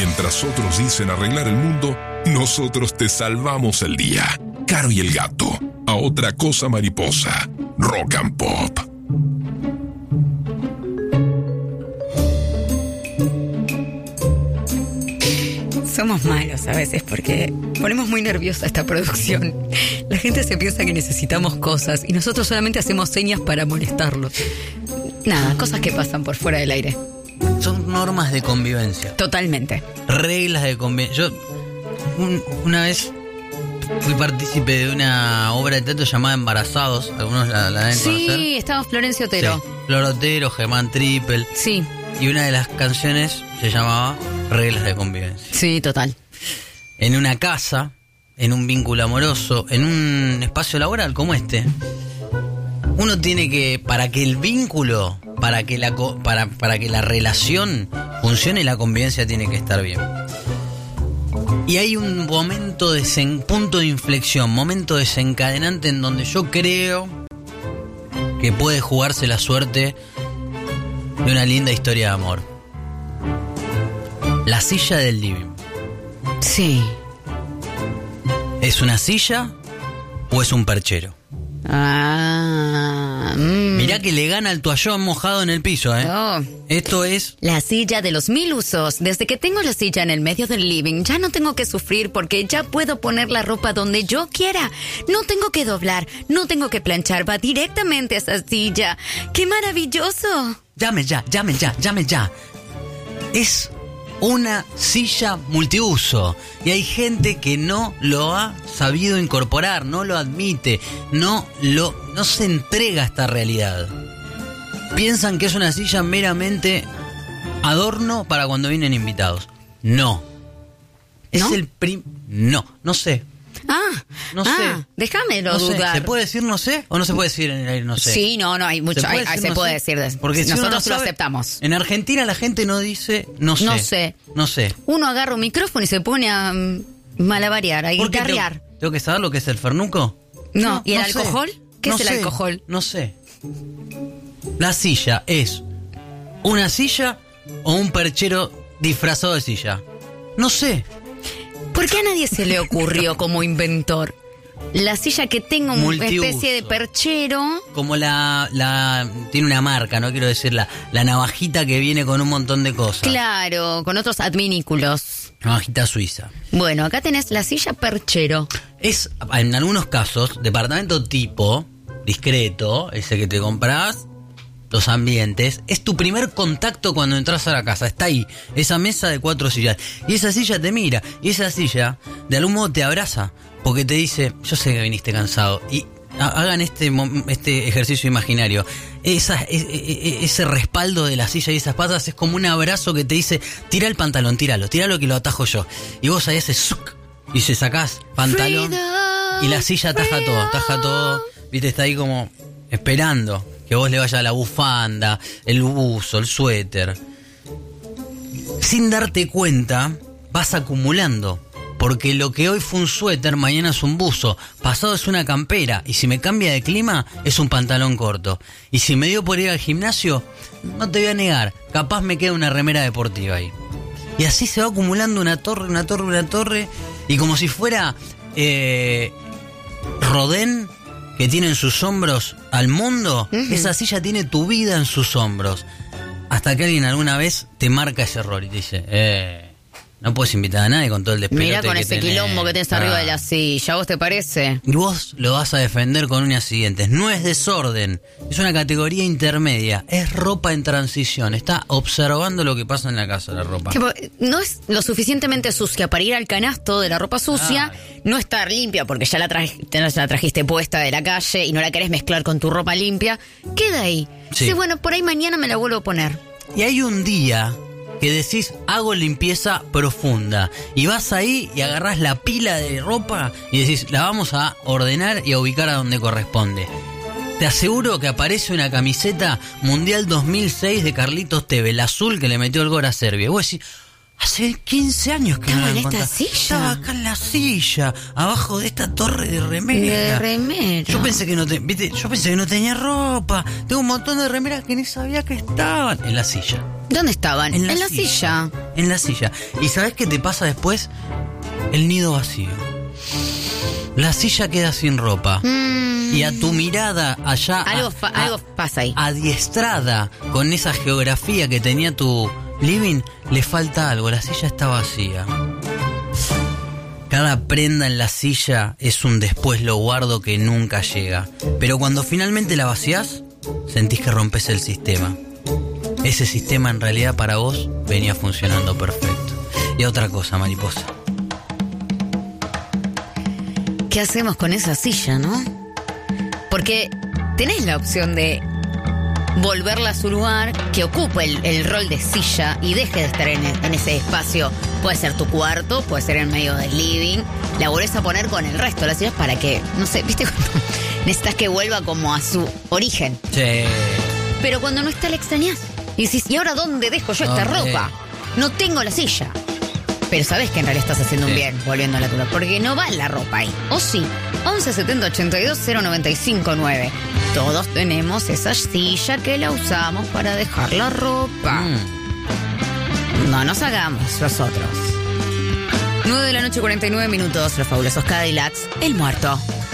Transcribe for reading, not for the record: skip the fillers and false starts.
Mientras otros dicen arreglar el mundo, nosotros te salvamos el día. Caro y el gato. A otra cosa mariposa. Rock and Pop. Somos malos a veces porque ponemos muy nerviosa esta producción. La gente se piensa que necesitamos cosas y nosotros solamente hacemos señas para molestarlos. Nada, cosas que pasan por fuera del aire. Son normas de convivencia. Totalmente. Reglas de convivencia. Yo una vez fui partícipe de una obra de teatro llamada Embarazados. Algunos la deben conocer. Sí, estaba Florencio Otero. Sí. Flor Otero, Germán Trippel. Sí. Y una de las canciones se llamaba Reglas de convivencia. Sí, total. En una casa, en un vínculo amoroso, en un espacio laboral como este, uno tiene que, para que el vínculo, para que la relación funcione, la convivencia tiene que estar bien. Y hay un momento punto de inflexión, momento desencadenante en donde yo creo que puede jugarse la suerte de una linda historia de amor. La silla del living. Sí. ¿Es una silla o es un perchero? Mirá que le gana el toallón mojado en el piso, ¿eh? Oh. Esto es... La silla de los 1000 usos. Desde que tengo la silla en el medio del living, ya no tengo que sufrir porque ya puedo poner la ropa donde yo quiera. No tengo que doblar, no tengo que planchar, va directamente a esa silla. ¡Qué maravilloso! Llame ya. Es una silla multiuso. Y hay gente que no lo ha sabido incorporar, no lo admite, no se entrega a esta realidad. Piensan que es una silla meramente adorno para cuando vienen invitados. No. ¿No? No sé. No sé. Déjamelo dudar. ¿Se puede decir no sé o no se puede decir en el aire no sé? Sí, no, hay mucho. Se puede decir. Porque si nosotros uno no lo aceptamos. En Argentina la gente no dice no sé. No sé. Uno agarra un micrófono y se pone a malabarear, a guitarrear. ¿Tengo que saber lo que es el fernuco? No. ¿Y el no sé. alcohol? ¿Qué es el alcohol? No sé. La silla es una silla o un perchero disfrazado de silla. No sé. ¿Por qué a nadie se le ocurrió como inventor? La silla que tenga una especie de perchero. Como tiene una marca, no quiero decir la navajita que viene con un montón de cosas. Claro, con otros adminículos. Navajita suiza. Bueno, acá tenés la silla perchero. Es, en algunos casos, departamento tipo, discreto, ese que te compras, los ambientes, es tu primer contacto cuando entras a la casa. Está ahí, esa mesa de 4 sillas. Y esa silla te mira, y esa silla de algún modo te abraza, porque te dice, yo sé que viniste cansado. Y hagan este ejercicio imaginario. Ese respaldo de la silla y esas patas es como un abrazo que te dice, tira el pantalón, tíralo que lo atajo yo. Y vos ahí haces ¡zuc! Y se sacás pantalón y la silla taja todo. Viste, está ahí como esperando que vos le vayas a la bufanda, el buzo, el suéter. Sin darte cuenta, vas acumulando. Porque lo que hoy fue un suéter, mañana es un buzo, pasado es una campera, y si me cambia de clima, es un pantalón corto. Y si me dio por ir al gimnasio, no te voy a negar, capaz me queda una remera deportiva ahí. Y así se va acumulando una torre, y como si fuera Rodin, que tiene en sus hombros al mundo, esa silla tiene tu vida en sus hombros. Hasta que alguien alguna vez te marca ese error y te dice, no puedes invitar a nadie con todo el despelote. Mirá con ese quilombo que tenés arriba de la silla, ¿a vos te parece? Y vos lo vas a defender con unas siguientes. No es desorden, es una categoría intermedia, es ropa en transición. Está observando lo que pasa en la casa, la ropa. No es lo suficientemente sucia para ir al canasto de la ropa sucia, no estar limpia porque ya la trajiste puesta de la calle y no la querés mezclar con tu ropa limpia. Queda ahí. Sí. Sí, bueno, por ahí mañana me la vuelvo a poner. Y hay un día que decís, hago limpieza profunda, y vas ahí y agarrás la pila de ropa y decís, la vamos a ordenar y a ubicar a donde corresponde. Te aseguro que aparece una camiseta Mundial 2006 de Carlitos Tevez, la azul que le metió el gol a Serbia. Y vos decís, Hace 15 años que Estaba no la en esta encontraba. silla. Estaba acá en la silla, abajo de esta torre de remera. De remera. Yo pensé que no tenía ropa. Tengo un montón de remeras que ni sabía que estaban en la silla. ¿Dónde estaban? En la silla. En la silla. ¿Y sabes qué te pasa después? El nido vacío. La silla queda sin ropa. Y a tu mirada allá... Algo pasa ahí. Adiestrada con esa geografía que tenía tu living, le falta algo. La silla está vacía. Cada prenda en la silla es un después lo guardo que nunca llega. Pero cuando finalmente la vacías, sentís que rompes el sistema. Ese sistema en realidad para vos venía funcionando perfecto. Y otra cosa, mariposa. ¿Qué hacemos con esa silla, no? Porque tenés la opción de volverla a su lugar, que ocupe el rol de silla y deje de estar en ese espacio. Puede ser tu cuarto, puede ser en medio del living. La volvés a poner con el resto de las sillas para que, no sé, ¿viste? Necesitas que vuelva como a su origen. Sí. Pero cuando no está la extrañás. Y decís, ¿y ahora dónde dejo yo esta ropa? No tengo la silla. Pero sabés que en realidad estás haciendo un bien volviendo a latura, porque no va la ropa ahí. ¿O sí? 11 70 82 095 9. Todos tenemos esa silla que la usamos para dejar la ropa. No nos hagamos nosotros. 9 de la noche, 49 minutos. Los fabulosos Cadillacs, El Muerto.